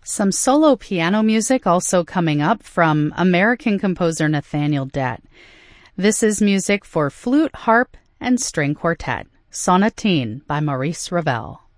Some solo piano music also coming up from American composer Nathaniel Dett. This is music for flute, harp, and string quartet. Sonatine by Maurice Ravel.